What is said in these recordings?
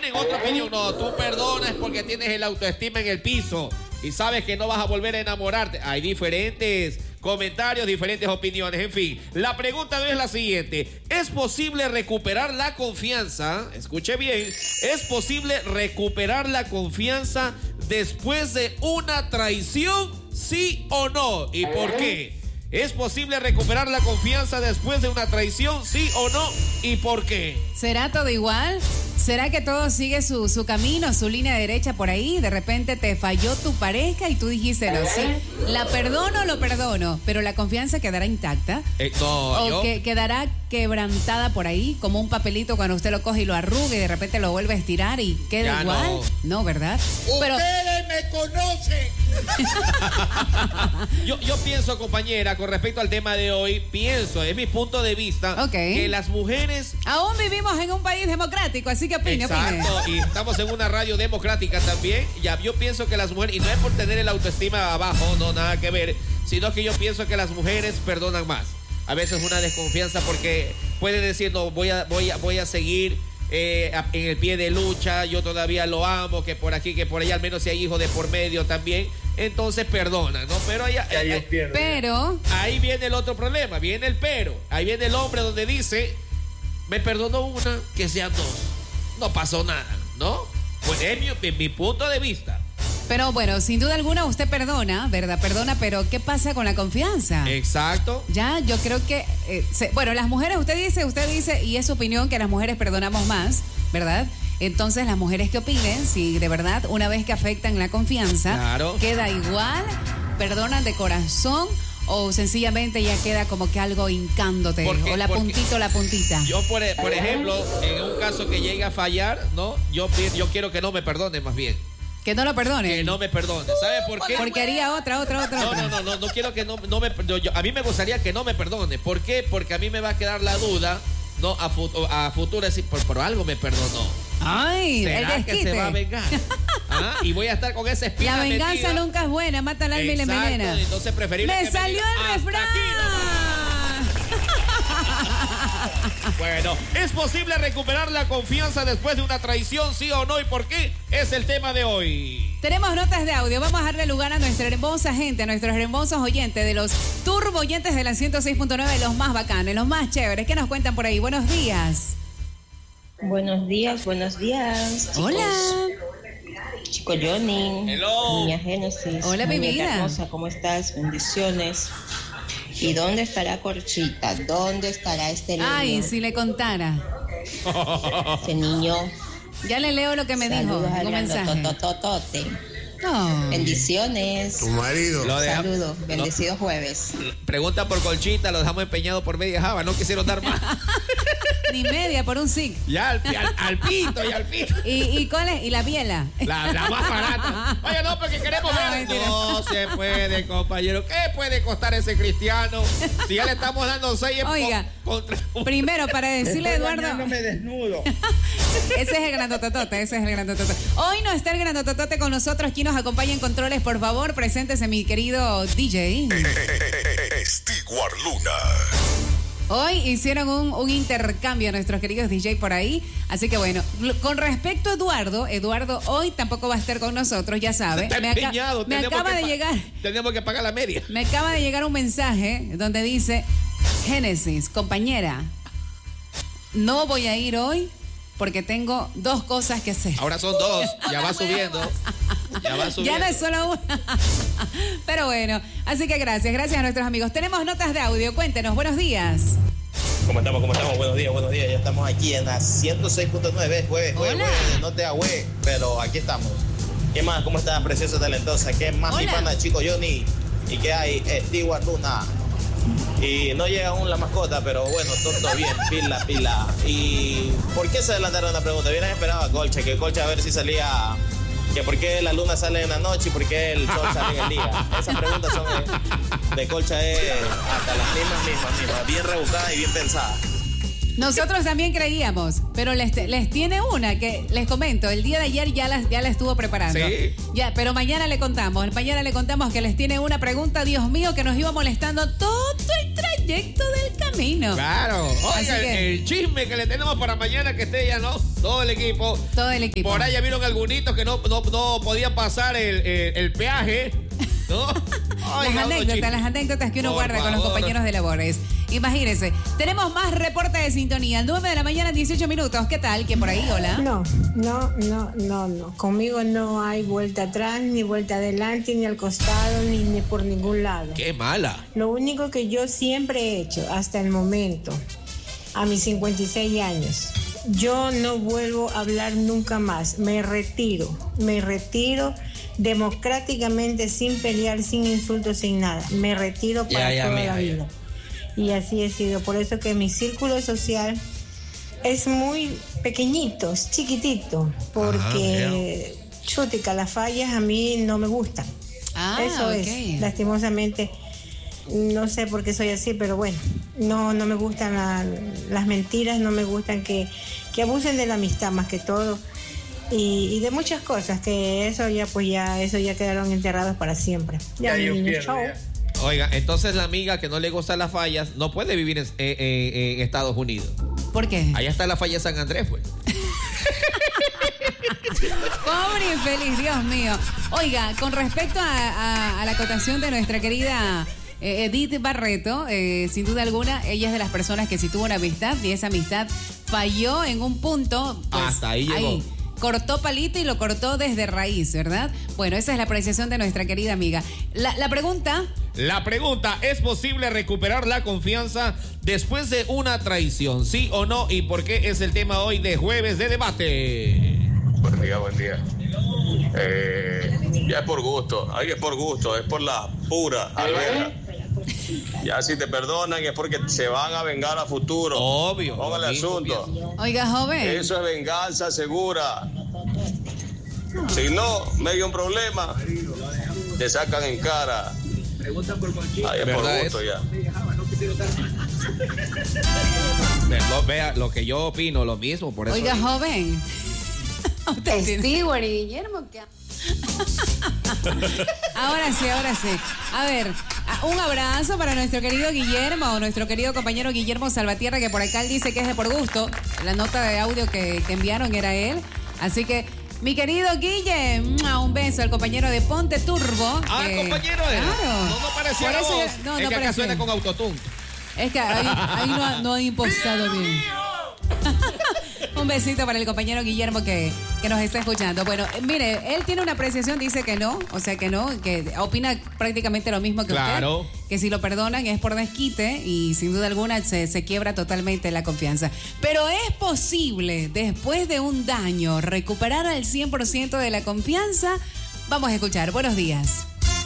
tienen otra opinión. No, tú perdonas porque tienes el autoestima en el piso y sabes que no vas a volver a enamorarte. Hay diferentes comentarios, diferentes opiniones. En fin, la pregunta de hoy es la siguiente. ¿Es posible recuperar la confianza? Escuche bien. ¿Es posible recuperar la confianza después de una traición? ¿Sí o no? ¿Y por qué? ¿Es posible recuperar la confianza después de una traición? ¿Sí o no? ¿Y por qué? ¿Será todo igual? ¿Será que todo sigue su camino, su línea derecha por ahí? De repente te falló tu pareja y tú dijiste, no, sí, la perdono, lo perdono, pero la confianza quedará intacta. O quedará quebrantada por ahí, como un papelito cuando usted lo coge y lo arruga y de repente lo vuelve a estirar y queda igual. No, ¿verdad? Ustedes me conocen. Yo pienso, compañera, con respecto al tema de hoy, es mi punto de vista, que las mujeres... Aún vivimos en un país democrático, así que opine. Exacto, y estamos en una radio democrática también. Ya, yo pienso que las mujeres, y no es por tener el autoestima abajo, no, nada que ver, sino que yo pienso que las mujeres perdonan más. A veces una desconfianza porque puede decir, no, voy a seguir en el pie de lucha, yo todavía lo amo, que por aquí, que por allá, al menos si hay hijos de por medio también, entonces perdona, ¿no? Pero ahí viene el otro problema, viene el pero, ahí viene el hombre donde dice, me perdonó una, que sean dos, no pasó nada, ¿no? Pues es mi punto de vista. Pero bueno, sin duda alguna usted perdona, ¿verdad? Perdona, pero ¿qué pasa con la confianza? Exacto. Ya, yo creo que, bueno, las mujeres, usted dice, y es su opinión que las mujeres perdonamos más, ¿verdad? Entonces, las mujeres que opinen, si de verdad, una vez que afectan la confianza, queda igual, perdonan de corazón, o sencillamente ya queda como que algo hincándote, o la puntita. Yo, por ejemplo, en un caso que llegue a fallar, ¿no? Yo quiero que no me perdone, más bien. Que no lo perdone. Que no me perdone. ¿Sabe por qué? Porque haría otra. No quiero que no me perdone. A mí me gustaría que no me perdone. ¿Por qué? Porque a mí me va a quedar la duda, ¿no? A futuro decir, por algo me perdonó. Ay, ¿será el que se va a vengar? Y voy a estar con esa espina La venganza metida. Nunca es buena, mata al alma y la envenena. Entonces preferible ¡Me que salió el refrán! Bueno, ¿es posible recuperar la confianza después de una traición, sí o no? ¿Y por qué? Es el tema de hoy. Tenemos notas de audio. Vamos a darle lugar a nuestra hermosa gente, a nuestros hermosos oyentes, de los turbo oyentes de la 106.9, los más bacanes, los más chéveres. ¿Qué nos cuentan por ahí? Buenos días. Buenos días. Chicos. Hola. Chico Johnny. Hello. Niña Génesis. Hola, mi vida. Hermosa, ¿cómo estás? Bendiciones. ¿Y dónde estará Corchita? ¿Dónde estará este niño? Ay, si le contara. Ese niño. Ya le leo lo que me dijo en un mensaje. Oh. Bendiciones. Tu marido. Saludos. Bendecido jueves. Pregunta por Colchita, lo dejamos empeñado por media java. No quisieron dar más. Ni media, por un SIC. Ya al pito. ¿Y cuál es? ¿Y la biela? La más barata. Oye, no, porque queremos ver. No se puede, compañero. ¿Qué puede costar ese cristiano? Si ya le estamos dando 6 contra... Primero, para decirle a Eduardo... me desnudo. Ese es el grandototote, Hoy no está el grandototote con nosotros. ¿Quién nos acompaña en controles? Por favor, preséntese, mi querido DJ. Stewart Luna. Hoy hicieron un intercambio nuestros queridos DJ por ahí. Así que bueno, con respecto a Eduardo hoy tampoco va a estar con nosotros, ya sabe. Está empeñado. Me acaba de llegar. Tenemos que pagar la media. Me acaba de llegar un mensaje donde dice, Génesis, compañera, no voy a ir hoy porque tengo 2 cosas que hacer. Ahora son 2, ya va subiendo. Ya no es solo una. Pero bueno, así que gracias a nuestros amigos. Tenemos notas de audio, cuéntenos, buenos días. ¿Cómo estamos? Buenos días. Ya estamos aquí en la 106.9, jueves, no te agüe, pero aquí estamos. ¿Qué más? ¿Cómo estás, preciosa, talentosa? ¿Qué más, mi pana, chico Johnny? ¿Y qué hay? Stewart Luna. Y no llega aún la mascota, pero bueno, todo bien, pila. ¿Y por qué se adelantaron la pregunta? Hubieran esperado a Colcha, que Colcha a ver si salía... Que por qué la luna sale en la noche y por qué el sol sale en el día. Esas preguntas son de Colcha, hasta las mismas, bien rebuscadas y bien pensadas. Nosotros también creíamos, pero les tiene una que les comento. El día de ayer ya la estuvo preparando. Sí. Ya, pero mañana le contamos. Mañana le contamos que les tiene una pregunta, Dios mío, que nos iba molestando todo el trayecto. trayecto del camino. Claro. Oiga, el chisme que le tenemos para mañana, que esté ya, ¿no? Todo el equipo. Todo el equipo. Por allá vieron algunitos que no podían pasar el peaje, ¿no? Oiga, las anécdotas que uno guarda con los compañeros de labores. Imagínense, tenemos más reporte de sintonía. 9 de la mañana, 18 minutos. ¿Qué tal? ¿Qué por ahí? Hola. No. Conmigo no hay vuelta atrás, ni vuelta adelante, ni al costado, ni por ningún lado. ¡Qué mala! Lo único que yo siempre he hecho hasta el momento, a mis 56 años, yo no vuelvo a hablar nunca más. Me retiro democráticamente, sin pelear, sin insultos, sin nada. Me retiro para toda la vida. Y así he sido. Por eso que mi círculo social es muy pequeñito, es chiquitito, porque chútica, las fallas a mí no me gustan. Eso es, lastimosamente, no sé por qué soy así, pero bueno, no me gustan las mentiras, no me gustan que abusen de la amistad más que todo. Y de muchas cosas, que eso ya quedaron enterrados para siempre. Ya, niños, chao. Oiga, entonces la amiga que no le gustan las fallas no puede vivir en Estados Unidos. ¿Por qué? Allá está la falla San Andrés, pues. Pobre infeliz, Dios mío. Oiga, con respecto a la acotación de nuestra querida Edith Barreto, sin duda alguna, ella es de las personas que si tuvo una amistad y esa amistad falló en un punto, pues, hasta ahí llegó. Cortó palito y lo cortó desde raíz, ¿verdad? Bueno, esa es la apreciación de nuestra querida amiga. La pregunta... La pregunta, ¿es posible recuperar la confianza después de una traición? ¿Sí o no? ¿Y por qué es el tema hoy de Jueves de Debate? Buen día. Ya es por gusto, es por la pura alberga. Ya si te perdonan es porque se van a vengar a futuro. Obvio. Póngale asunto. Oiga, joven. Eso es venganza segura. Si no, medio un problema, te sacan en cara. Ahí es por gusto ya. Vea, lo que yo opino, lo mismo, por eso. Oiga, joven. Stewart y Guillermo, ¿qué? Ahora sí. A ver, un abrazo para nuestro querido Guillermo, nuestro querido compañero Guillermo Salvatierra, que por acá él dice que es de por gusto. La nota de audio que enviaron era él. Así que, mi querido Guille, un beso al compañero de Ponte Turbo. Compañero de... Claro. No parecía la voz. Es que acá suena con autotune. Es que ahí no ha impostado bien. Un besito para el compañero Guillermo que nos está escuchando. Bueno, mire, él tiene una apreciación, dice que no, o sea que no, que opina prácticamente lo mismo que usted. Que si lo perdonan es por desquite y sin duda alguna se quiebra totalmente la confianza. Pero es posible, después de un daño, recuperar al 100% de la confianza. Vamos a escuchar. Buenos días.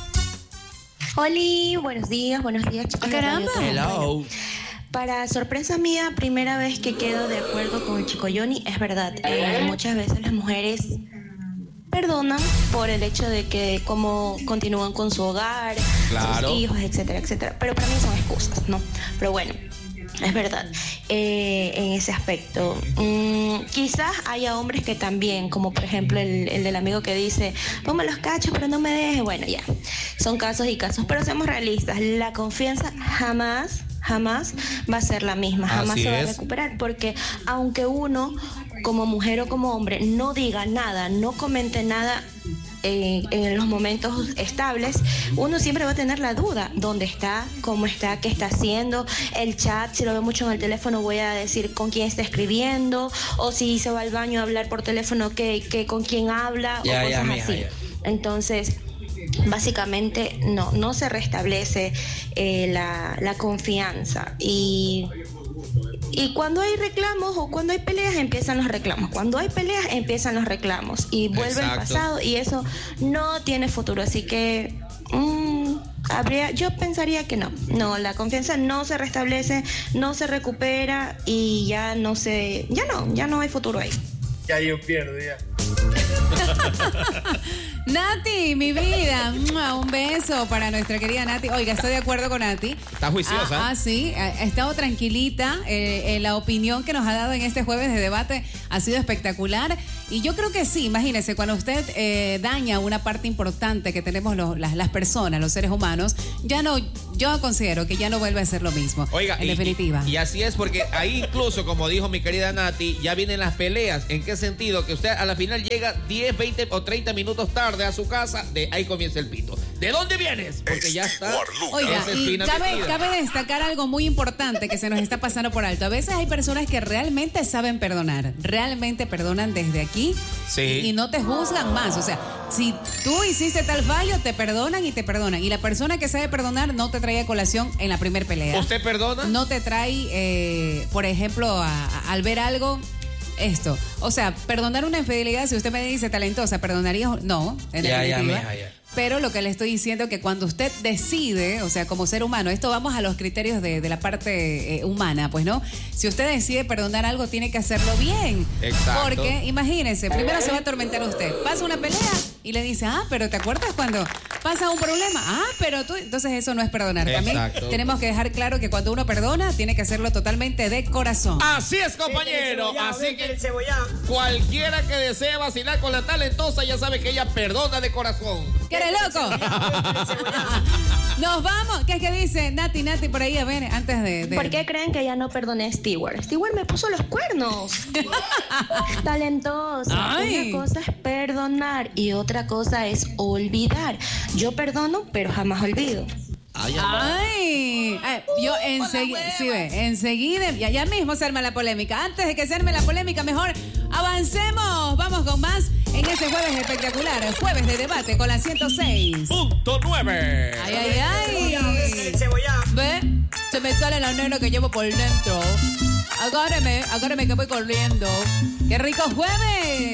Oli, buenos días, chicos. Caramba. Hello. Para sorpresa mía, primera vez que quedo de acuerdo con el chico Johnny, es verdad. Muchas veces las mujeres perdonan por el hecho de que cómo continúan con su hogar, sus hijos, etcétera, etcétera. Pero para mí son excusas, ¿no? Pero bueno, es verdad. En ese aspecto. Quizás haya hombres que también, como por ejemplo el del amigo que dice, ponme los cachos pero no me dejes. Bueno, ya, son casos y casos. Pero seamos realistas, la confianza jamás va a ser la misma, jamás se va a recuperar, porque aunque uno como mujer o como hombre no diga nada, no comente nada en los momentos estables, uno siempre va a tener la duda, ¿dónde está? ¿Cómo está? ¿Qué está haciendo? El chat, si lo veo mucho en el teléfono voy a decir con quién está escribiendo, o si se va al baño a hablar por teléfono, que con quién habla, o cosas así. Entonces, básicamente no se restablece la confianza y cuando hay reclamos o cuando hay peleas empiezan los reclamos, y vuelve el pasado y eso no tiene futuro, así que yo pensaría que no, la confianza no se restablece, no se recupera y ya no hay futuro ahí. Ya yo pierdo ya. Nati, mi vida, un beso para nuestra querida Nati. Oiga, estoy de acuerdo con Nati. Está juiciosa. Sí, ha estado tranquilita. La opinión que nos ha dado en este jueves de debate ha sido espectacular. Y yo creo que sí, imagínese, cuando usted daña una parte importante que tenemos las personas, los seres humanos, yo considero que ya no vuelve a ser lo mismo. Oiga, en definitiva. Y así es, porque ahí incluso, como dijo mi querida Nati, ya vienen las peleas. ¿En qué sentido? Que usted a la final llega 10, 20 o 30 minutos tarde a su casa, de ahí comienza el pito. ¿De dónde vienes? Porque ya está. Oiga, y cabe destacar algo muy importante que se nos está pasando por alto. A veces hay personas que realmente saben perdonar, realmente perdonan desde aquí, sí, y no te juzgan más. O sea, si tú hiciste tal fallo, te perdonan y te perdonan. Y la persona que sabe perdonar no te trae a colación en la primer pelea. ¿Usted perdona? No te trae, por ejemplo, al ver algo... Esto, o sea, perdonar una infidelidad, si usted me dice talentosa, ¿perdonaría? No, en definitiva. Pero lo que le estoy diciendo es que cuando usted decide, o sea, como ser humano, esto vamos a los criterios de la parte humana, pues, ¿no? Si usted decide perdonar algo, tiene que hacerlo bien. Exacto. Porque, imagínese, primero se va a atormentar usted. Pasa una pelea y le dice, pero ¿te acuerdas cuando pasa un problema? Pero tú... Entonces eso no es perdonar. También tenemos que dejar claro que cuando uno perdona, tiene que hacerlo totalmente de corazón. Así es, compañero. Así que cualquiera que desee vacilar con la talentosa, ya sabe que ella perdona de corazón. ¿Qué eres loco? Nos vamos. ¿Qué es que dice Nati por ahí? A ver, antes de... ¿Por qué creen que ya no perdoné a Stewart? Stewart me puso los cuernos. Talentosa. Ay. Una cosa es perdonar y otra cosa es olvidar. Yo perdono, pero jamás olvido. Yo enseguida, ya mismo se arma la polémica. Antes de que se arme la polémica, mejor avancemos. Vamos con más en ese jueves espectacular, el jueves de debate con la 106.9. Ay. ¿Ve? Se me sale la nena que llevo por dentro. Agárreme que voy corriendo. ¡Qué rico jueves!